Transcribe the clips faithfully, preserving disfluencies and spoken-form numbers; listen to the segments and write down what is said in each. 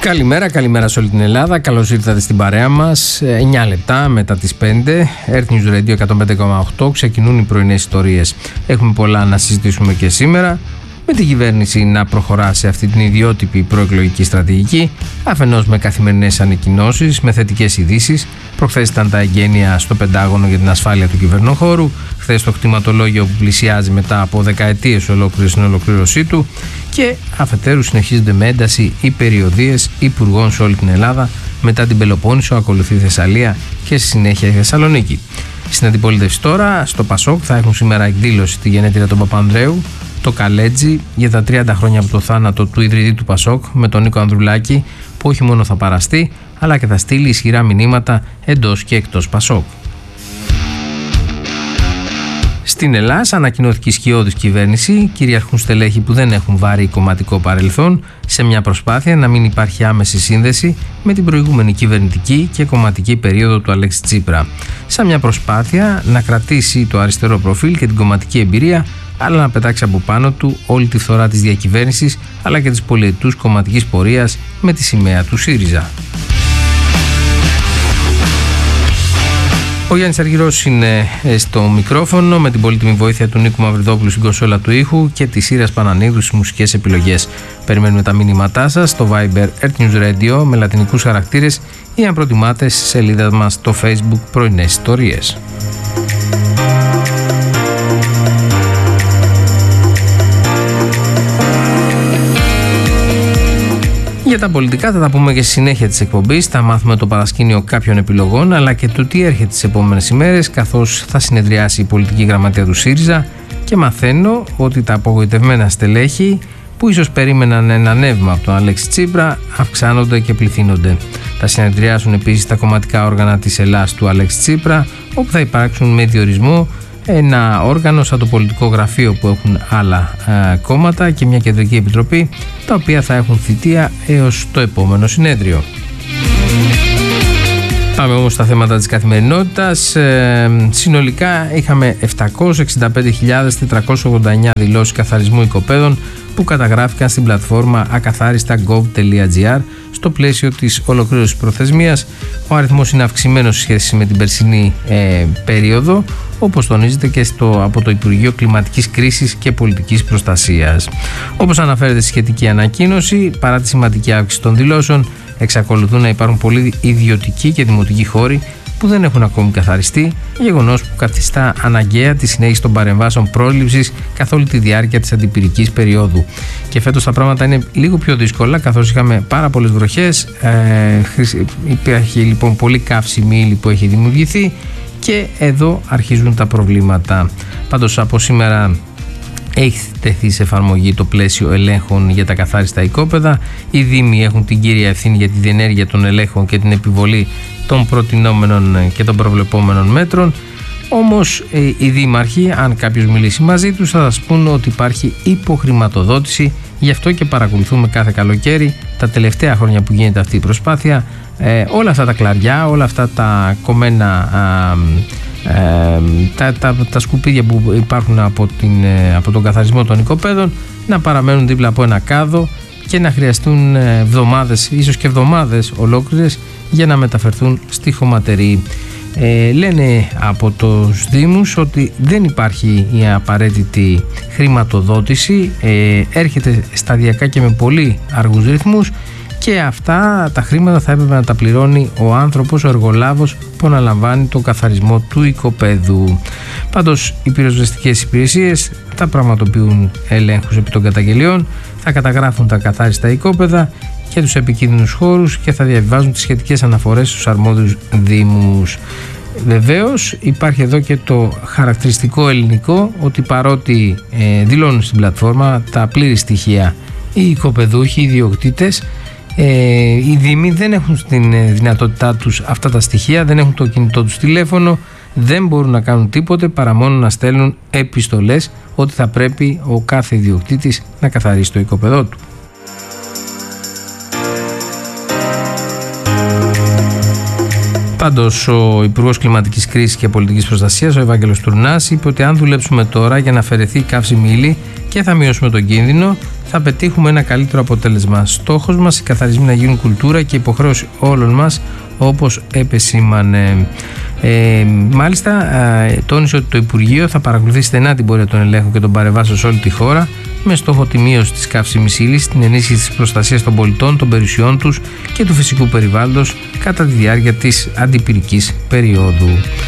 Καλημέρα, καλημέρα σε όλη την Ελλάδα. Καλώς ήρθατε στην παρέα μας. εννιά λεπτά μετά τις πέντε. Earth News Radio εκατόν πέντε κόμμα οκτώ. Ξεκινούν οι πρωινές ιστορίες. Έχουμε πολλά να συζητήσουμε και σήμερα. Με την κυβέρνηση να προχωρά σε αυτή την ιδιότυπη προεκλογική στρατηγική, αφενός με καθημερινές ανακοινώσεις, με θετικές ειδήσεις. Προχθές ήταν τα εγγένεια στο Πεντάγωνο για την ασφάλεια του κυβερνοχώρου. Χθες το κτηματολόγιο που πλησιάζει μετά από δεκαετίες ολόκληρη στην ολοκλήρωσή του. Και αφετέρου συνεχίζονται με ένταση οι περιοδίες υπουργών σε όλη την Ελλάδα. Μετά την Πελοπόννησο ακολουθεί η Θεσσαλία και στη συνέχεια η Θεσσαλονίκη. Στην αντιπολίτευση τώρα, στο Πασόκ, θα έχουν σήμερα εκδήλωση τη γενέτειρα του Παπανδρέου, το Καλέτζι, για τα τριάντα χρόνια από το θάνατο του ιδρυτή του Πασόκ, με τον Νίκο Ανδρουλάκη, που όχι μόνο θα παραστεί, αλλά και θα στείλει ισχυρά μηνύματα εντός και εκτός Πασόκ. Στην Ελλάδα ανακοινώθηκε ισχυώδης κυβέρνηση, κυριαρχούν στελέχη που δεν έχουν βάρη κομματικό παρελθόν, σε μια προσπάθεια να μην υπάρχει άμεση σύνδεση με την προηγούμενη κυβερνητική και κομματική περίοδο του Αλέξη Τσίπρα. Σαν μια προσπάθεια να κρατήσει το αριστερό προφίλ και την κομματική εμπειρία, αλλά να πετάξει από πάνω του όλη τη φθορά της διακυβέρνησης αλλά και της πολυετούς κομματικής πορείας με τη σημαία του ΣΥΡΙΖΑ. Ο Γιάννης Αργυρός είναι στο μικρόφωνο, με την πολύτιμη βοήθεια του Νίκου Μαυριδόπουλου στην κονσόλα του ήχου και της Σύρας Πανανίδου στις μουσικές επιλογές. Περιμένουμε τα μήνυματά σας στο Viber Earth News Radio με λατινικούς χαρακτήρες ή αν προτιμάτε στη σελίδα μας στο Facebook Πρωινές Ιστορίες. Για τα πολιτικά θα τα πούμε και στη συνέχεια της εκπομπής. Θα μάθουμε το παρασκήνιο κάποιων επιλογών, αλλά και το τι έρχεται τις επόμενες ημέρες, καθώς θα συνεδριάσει η πολιτική γραμματεία του ΣΥΡΙΖΑ και μαθαίνω ότι τα απογοητευμένα στελέχη που ίσως περίμεναν ένα νεύμα από τον Αλέξη Τσίπρα αυξάνονται και πληθύνονται. Θα συνεδριάσουν επίσης τα κομματικά όργανα της Ελλάς του Αλέξη Τσίπρα, όπου θα υπάρξουν με διορισμό ένα όργανο σαν το πολιτικό γραφείο που έχουν άλλα ε, κόμματα και μια κεντρική επιτροπή, τα οποία θα έχουν θητεία έως το επόμενο συνέδριο. Πάμε όμως στα θέματα της καθημερινότητας. Ε, συνολικά είχαμε επτακόσιες εξήντα πέντε χιλιάδες τετρακόσιες ογδόντα εννιά δηλώσεις καθαρισμού οικοπαίδων που καταγράφηκαν στην πλατφόρμα ακαθάριστα τελεία gov τελεία gr. Στο πλαίσιο της ολοκλήρωσης προθεσμίας, ο αριθμός είναι αυξημένος σε σχέση με την περσινή ε, περίοδο, όπως τονίζεται και στο, από το Υπουργείο Κλιματικής Κρίσης και Πολιτικής Προστασίας. Όπως αναφέρεται στη σχετική ανακοίνωση, παρά τη σημαντική αύξηση των δηλώσεων, εξακολουθούν να υπάρχουν πολλοί ιδιωτικοί και δημοτικοί χώροι που δεν έχουν ακόμη καθαριστεί, γεγονός που καθιστά αναγκαία τη συνέχιση των παρεμβάσεων πρόληψης καθ' όλη τη διάρκεια της αντιπυρικής περίοδου. Και φέτος τα πράγματα είναι λίγο πιο δύσκολα, καθώς είχαμε πάρα πολλές βροχές, ε, υπάρχει λοιπόν πολύ καύσιμη ύλη που έχει δημιουργηθεί και εδώ αρχίζουν τα προβλήματα. Πάντως από σήμερα έχει τεθεί σε εφαρμογή το πλαίσιο ελέγχων για τα καθάριστα οικόπεδα. Οι Δήμοι έχουν την κύρια ευθύνη για τη διενέργεια των ελέγχων και την επιβολή των προτινόμενων και των προβλεπόμενων μέτρων. Όμως οι δήμαρχοι, αν κάποιος μιλήσει μαζί τους, θα σας πούν ότι υπάρχει υποχρηματοδότηση. Γι' αυτό και παρακολουθούμε κάθε καλοκαίρι, τα τελευταία χρόνια που γίνεται αυτή η προσπάθεια, ε, όλα αυτά τα κλαριά, όλα αυτά τα κομμένα α, Ε, τα, τα, τα σκουπίδια που υπάρχουν από, την, ε, από τον καθαρισμό των οικοπαίδων να παραμένουν δίπλα από ένα κάδο και να χρειαστούν εβδομάδες, ίσως και εβδομάδες ολόκληρες για να μεταφερθούν στη χωματερή. Ε, λένε από τους Δήμους ότι δεν υπάρχει η απαραίτητη χρηματοδότηση, ε, έρχεται σταδιακά και με πολύ αργούς ρυθμούς και αυτά τα χρήματα θα έπρεπε να τα πληρώνει ο άνθρωπος, ο εργολάβος που αναλαμβάνει τον καθαρισμό του οικοπαίδου. Πάντως οι πυροσβεστικές υπηρεσίες θα πραγματοποιούν ελέγχους επί των καταγγελιών, θα καταγράφουν τα καθάριστα οικόπεδα και τους επικίνδυνους χώρους και θα διαβιβάζουν τις σχετικές αναφορές στους αρμόδιους δήμους. Βεβαίως υπάρχει εδώ και το χαρακτηριστικό ελληνικό, ότι παρότι ε, δηλώνουν στην πλατφόρμα τα πλήρη στοιχεία οι οικοπεδούχοι, οι ιδιοκτήτες, Ε, οι Δήμοι δεν έχουν στην δυνατότητά τους αυτά τα στοιχεία, δεν έχουν το κινητό τους τηλέφωνο, δεν μπορούν να κάνουν τίποτε παρά μόνο να στέλνουν επιστολές ότι θα πρέπει ο κάθε ιδιοκτήτης να καθαρίσει το οικοπεδό του. Πάντως, ο Υπουργός Κλιματικής Κρίσης και Πολιτικής Προστασίας, ο Ευάγγελος Τουρνάς, είπε ότι αν δουλέψουμε τώρα για να αφαιρεθεί η καύσιμη ύλη και θα μειώσουμε τον κίνδυνο, θα πετύχουμε ένα καλύτερο αποτέλεσμα. Στόχος μας οι καθαρισμοί να γίνουν κουλτούρα και υποχρέωση όλων μας, όπως επεσήμανε. Ε, μάλιστα, ε, τόνισε ότι το Υπουργείο θα παρακολουθεί στενά την πορεία των ελέγχων και των παρεμβάσεων σε όλη τη χώρα, με στόχο τη μείωση της καύσιμης ύλης, την ενίσχυση της προστασίας των πολιτών, των περιουσιών τους και του φυσικού περιβάλλοντος κατά τη διάρκεια της αντιπυρικής περίοδου.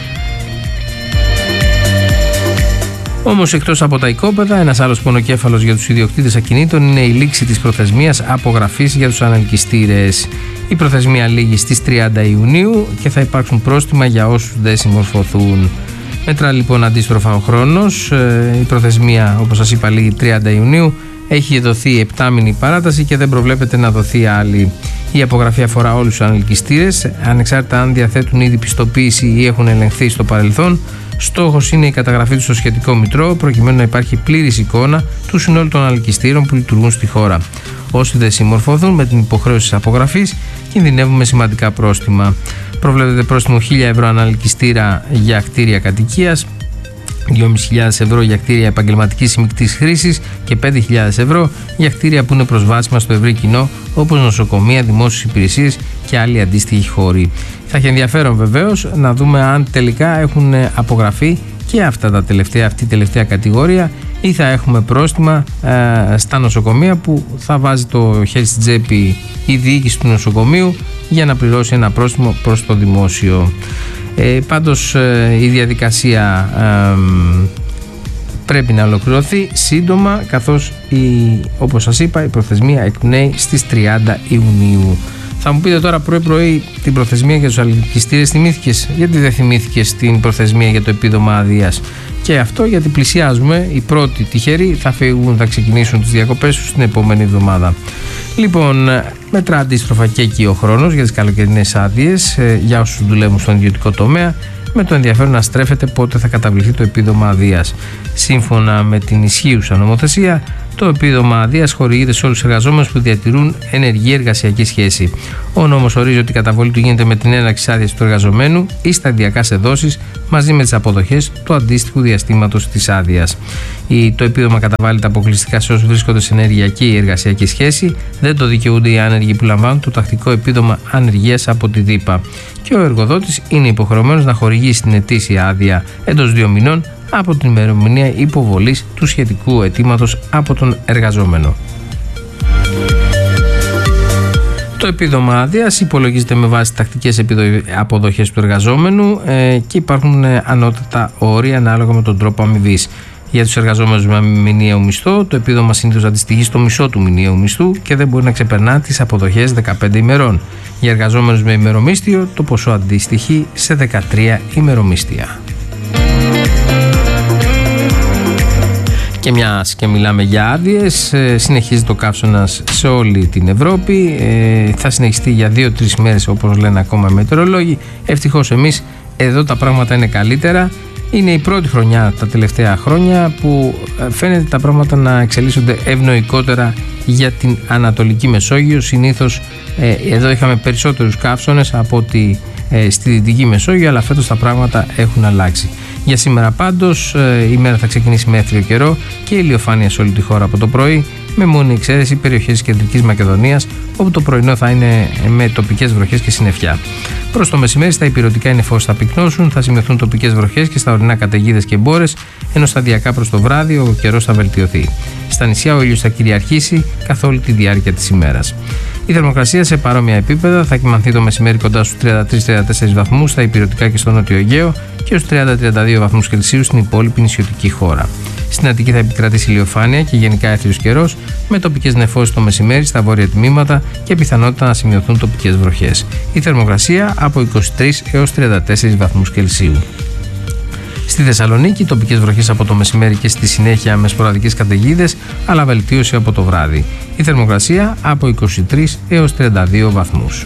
Όμως, εκτός από τα οικόπεδα, ένας άλλος πονοκέφαλος για τους ιδιοκτήτες ακινήτων είναι η λήξη της προθεσμίας απογραφής για τους ανελκυστήρες. Η προθεσμία λήγει στις τριάντα Ιουνίου και θα υπάρξουν πρόστιμα για όσους δεν συμμορφωθούν. Μέτρα λοιπόν αντίστροφα ο χρόνος. Η προθεσμία, όπως σας είπα, λήγει τριάντα Ιουνίου. Έχει δοθεί επτάμηνη παράταση και δεν προβλέπεται να δοθεί άλλη. Η απογραφή αφορά όλους τους ανελκυστήρες, ανεξάρτητα αν διαθέτουν ήδη πιστοποίηση ή έχουν ελεγχθεί στο παρελθόν. Στόχος είναι η καταγραφή του στο σχετικό μητρό, προκειμένου να υπάρχει πλήρης εικόνα του συνόλου των ανελκυστήρων που λειτουργούν στη χώρα. Όσοι δεν συμμορφωθούν με την υποχρέωση της απογραφής, κινδυνεύουν με σημαντικά πρόστιμα. Προβλέπεται πρόστιμο χίλια ευρώ ανελκυστήρα για κτίρια κατοικίας, δυόμισι χιλιάδες ευρώ για κτίρια επαγγελματικής ή μεικτής χρήσης και πέντε χιλιάδες ευρώ για κτίρια που είναι προσβάσιμα στο ευρύ κοινό, όπως νοσοκομεία, δημόσιες υπηρεσίες και άλλοι αντίστοιχοι χώροι. Θα έχει ενδιαφέρον βεβαίως να δούμε αν τελικά έχουν απογραφεί και αυτά τα τελευταία, αυτή η τελευταία κατηγορία, ή θα έχουμε πρόστιμα ε, στα νοσοκομεία που θα βάζει το χέρι στην τσέπη η διοίκηση του νοσοκομείου για να πληρώσει ένα πρόστιμο προς το δημόσιο. Ε, πάντως ε, η διαδικασία ε, πρέπει να ολοκληρωθεί σύντομα, καθώς η, όπως σας είπα, η προθεσμία εκπνέει στις τριάντα Ιουνίου. Θα μου πείτε τώρα πρωί-πρωί την προθεσμία για τους ανελκυστήρες θυμήθηκες? Γιατί δεν θυμήθηκες την προθεσμία για το επίδομα αδείας? Και αυτό γιατί πλησιάζουμε, οι πρώτοι τυχεροί θα φύγουν, θα ξεκινήσουν τις διακοπές τους την επόμενη εβδομάδα. Λοιπόν, μετρά αντίστροφα και εκεί ο χρόνος για τις καλοκαιρινές άδειες για όσους δουλεύουν στον ιδιωτικό τομέα, με το ενδιαφέρον να στρέφεται πότε θα καταβληθεί το επίδομα αδείας. Σύμφωνα με την ισχύουσα νομοθεσία, το επίδομα αδείας χορηγείται σε όλους τους εργαζόμενους που διατηρούν ενεργή εργασιακή σχέση. Ο νόμος ορίζει ότι η καταβολή του γίνεται με την έναρξη άδειας του εργαζομένου ή σταδιακά σε δόσεις μαζί με τις αποδοχές του αντίστοιχου διαστήματος της άδειας. Το επίδομα καταβάλλεται αποκλειστικά σε όσους βρίσκονται σε ενεργειακή ή εργασιακή σχέση, δεν το δικαιούνται οι άνεργοι που λαμβάνουν το τακτικό επίδομα ανεργίας από τη ΔΥΠΑ. Και ο εργοδότης είναι υποχρεωμένος να χορηγήσει την ετήσια άδεια εντός δύο μηνών από την ημερομηνία υποβολής του σχετικού αιτήματος από τον εργαζόμενο. Το επίδομα άδειας υπολογίζεται με βάση τακτικές αποδοχές του εργαζόμενου ε, και υπάρχουν ανώτατα όρια ανάλογα με τον τρόπο αμοιβής. Για τους εργαζόμενους με μηνιαίο μισθό, το επίδομα συνήθως αντιστοιχεί στο μισό του μηνιαίου μισθού και δεν μπορεί να ξεπερνά τις αποδοχές δεκαπέντε ημερών. Για εργαζόμενους με ημερομίσθιο, το ποσό αντιστοιχεί σε δεκατρία ημερομίσθια. Και μιας και μιλάμε για άδειες, συνεχίζει το καύσωνας σε όλη την Ευρώπη. Ε, θα συνεχιστεί για δύο τρεις μέρες, όπως λένε ακόμα οι μετεωρολόγοι. Ευτυχώς εμείς εδώ τα πράγματα είναι καλύτερα. Είναι η πρώτη χρονιά τα τελευταία χρόνια που φαίνεται τα πράγματα να εξελίσσονται ευνοϊκότερα για την Ανατολική Μεσόγειο. Συνήθως ε, εδώ είχαμε περισσότερους καύσωνες από ότι ε, στη Δυτική Μεσόγειο, αλλά φέτος τα πράγματα έχουν αλλάξει. Για σήμερα πάντως ε, η μέρα θα ξεκινήσει με έθριο καιρό και ηλιοφάνεια σε όλη τη χώρα από το πρωί, με μόνη εξαίρεση περιοχές της Κεντρικής Μακεδονίας, όπου το πρωινό θα είναι με τοπικές βροχές και συννεφιά. Προς το μεσημέρι στα ηπειρωτικά νεφώσεις θα πυκνώσουν, θα σημειωθούν τοπικές βροχές και στα ορεινά καταιγίδες και μπόρες, ενώ σταδιακά προς το βράδυ ο καιρός θα βελτιωθεί. Στα νησιά ο ήλιος θα κυριαρχήσει καθ' όλη τη διάρκεια της ημέρας. Η θερμοκρασία σε παρόμοια επίπεδα θα κυμανθεί το μεσημέρι κοντά στους τριάντα τρεις τριάντα τέσσερις βαθμούς στα ηπειρωτικά και στο Νότιο Αιγαίο και στους τριάντα τριάντα δύο βαθμούς Κελσίου στην υπόλοιπη νησιωτική χώρα. Στην Αττική θα επικρατήσει ηλιοφάνεια και γενικά έθριος καιρός, με τοπικές νεφώσεις το μεσημέρι στα βόρεια τμήματα και πιθανότητα να σημειωθούν τοπικές βροχές. Η θερμοκρασία από είκοσι τρεις έως τριάντα τέσσερις βαθμούς Κελσίου. Στη Θεσσαλονίκη, τοπικές βροχές από το μεσημέρι και στη συνέχεια με σποραδικές καταιγίδες, αλλά βελτίωση από το βράδυ. Η θερμοκρασία από είκοσι τρεις έως τριάντα δύο βαθμούς.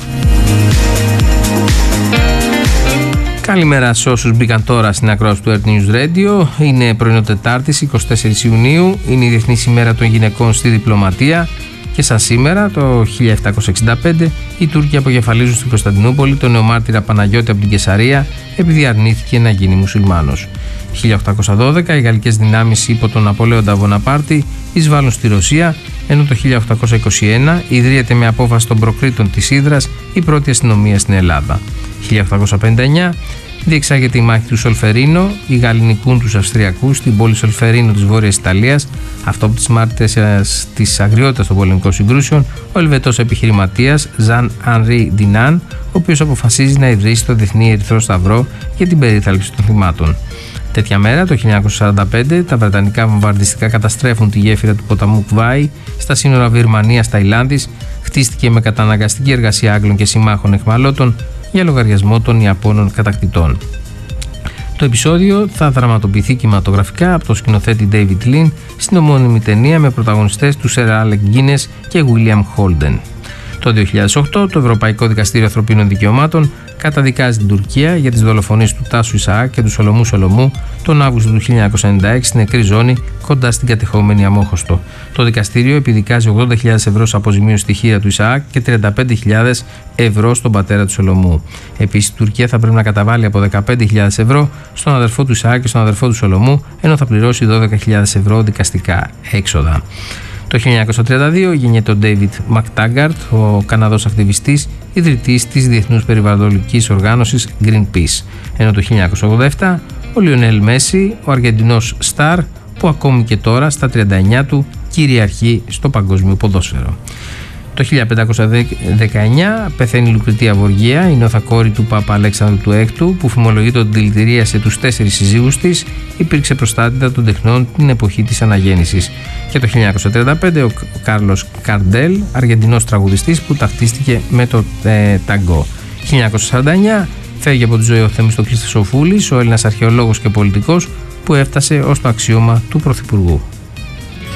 Καλημέρα σε όσους μπήκαν τώρα στην ακρόαση του Earth News Radio. Είναι πρωινό Τετάρτης, εικοστή τέταρτη Ιουνίου. Είναι η Διεθνής ημέρα των γυναικών στη διπλωματία. Και σαν σήμερα, το χίλια επτακόσια εξήντα πέντε, Οι Τούρκοι αποκεφαλίζουν στην Κωνσταντινούπολη τον νεομάρτυρα Παναγιώτη από την Καισαρία επειδή αρνήθηκε να γίνει μουσουλμάνος. χίλια οκτακόσια δώδεκα οι γαλλικές δυνάμεις υπό τον Ναπολέοντα Βοναπάρτη εισβάλλουν στη Ρωσία, ενώ το χίλια οκτακόσια είκοσι ένα ιδρύεται με απόφαση των προκρήτων της Ύδρας η πρώτη αστυνομία στην Ελλάδα. χίλια οκτακόσια πενήντα εννέα διεξάγεται η μάχη του Σολφερίνο, οι Γάλλοι νικούν τους Αυστριακούς στην πόλη Σολφερίνο της Βόρειας Ιταλίας. Αυτό από τις μάρτυρες της αγριότητας των πολεμικών συγκρούσεων, ο Ελβετός επιχειρηματίας Ζαν Ανρί Ντινάν, ο οποίος αποφασίζει να ιδρύσει το Διεθνή Ερυθρό Σταυρό για την περίθαλψη των θυμάτων. Τέτοια μέρα, το χίλια εννιακόσια σαράντα πέντε, τα βρετανικά βομβαρδιστικά καταστρέφουν τη γέφυρα του ποταμού Κβάη στα σύνορα Βυρμανίας-Ταϊλάνδης. Χτίστηκε με καταναγκαστική εργασία Άγγλων και συμμάχων αιχμαλώτων για λογαριασμό των Ιαπώνων κατακτητών. Το επεισόδιο θα δραματοποιηθεί κινηματογραφικά από τον σκηνοθέτη David Lean στην ομώνυμη ταινία με πρωταγωνιστές του Sir Alec Guinness και William Holden. Το δύο χιλιάδες οκτώ το Ευρωπαϊκό Δικαστήριο Ανθρωπίνων Δικαιωμάτων καταδικάζει την Τουρκία για τις δολοφονίες του Τάσου Ισαάκ και του Σολομού Σολομού τον Αύγουστο του χίλια εννιακόσια ενενήντα έξι στην νεκρή ζώνη κοντά στην κατεχόμενη Αμόχωστο. Το δικαστήριο επιδικάζει ογδόντα χιλιάδες ευρώ σε αποζημίωση στη χείρα του Ισαάκ και τριάντα πέντε χιλιάδες ευρώ στον πατέρα του Σολομού. Επίσης, η Τουρκία θα πρέπει να καταβάλει από δεκαπέντε χιλιάδες ευρώ στον αδερφό του Ισαάκ και στον αδερφό του Σολομού, ενώ θα πληρώσει δώδεκα χιλιάδες ευρώ δικαστικά έξοδα. Το χίλια εννιακόσια τριάντα δύο γεννιέται ο David McTaggart, ο Καναδός ακτιβιστής, ιδρυτής της διεθνούς περιβαλλοντικής οργάνωσης Greenpeace. Ενώ το χίλια εννιακόσια ογδόντα επτά ο Λιονέλ Μέση, ο Αργεντινός στάρ, που ακόμη και τώρα στα τριάντα εννιά του κυριαρχεί στο παγκόσμιο ποδόσφαιρο. Το χίλια πεντακόσια δεκαεννιά πεθαίνει η Λουκριτία Βοργία, η νόθα-κόρη του Πάπα Αλέξανδρου του Έκτου, που φημολογείται ότι δηλητηρίασε τους τέσσερις συζύγους της, υπήρξε προστάτητα των τεχνών την εποχή της αναγέννησης. Και το χίλια εννιακόσια τριάντα πέντε ο Κάρλος Καρντέλ, Αργεντινός τραγουδιστής που ταυτίστηκε με το ε, ταγκό. χίλια εννιακόσια σαράντα εννιά φεύγει από τη ζωή ο Θεμιστοκλής Χρυσοφούλης, ο Έλληνας αρχαιολόγος και πολιτικός που έφτασε ως το αξίωμα του Πρωθυπουργού.